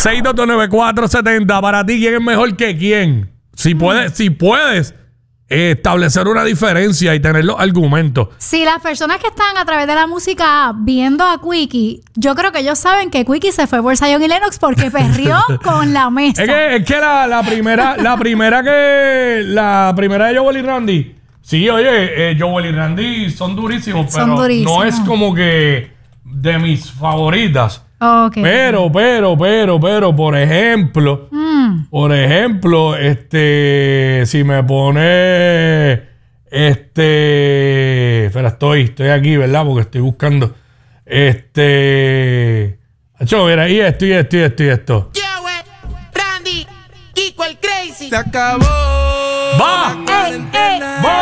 6229470. Para ti, ¿quién es mejor que quién? Si puedes establecer una diferencia y tener los argumentos. Si las personas que están a través de la música viendo a Quickie, yo creo que ellos saben que Quickie se fue por Zion y Lennox porque perrió con la mesa. Es que la primera de Joel y Randy. Sí, oye, Joel y Randy son durísimos, pero no es como que de mis favoritas. Okay. Pero, por ejemplo, si me pone, espera, estoy aquí, ¿verdad? Porque estoy buscando, mira, y esto. Joel, Randy, Kiko el Crazy. Se acabó. ¡Va! La cuarentena. ¡Va!